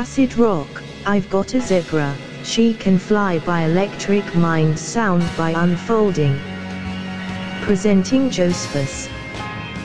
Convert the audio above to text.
Acid rock, I've got a zebra, she can fly by electric mind sound by unfolding. Presenting Josephus.